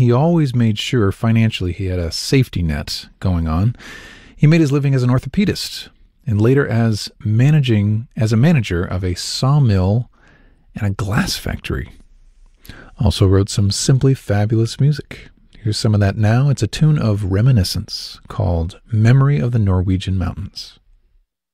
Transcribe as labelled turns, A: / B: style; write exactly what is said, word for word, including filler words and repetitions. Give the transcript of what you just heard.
A: he always made sure financially he had a safety net going on. He made his living as an orthopedist and later as managing as a manager of a sawmill and a glass factory. Also wrote some simply fabulous music. Here's some of that now. It's a tune of reminiscence called Memory of the Norwegian Mountains.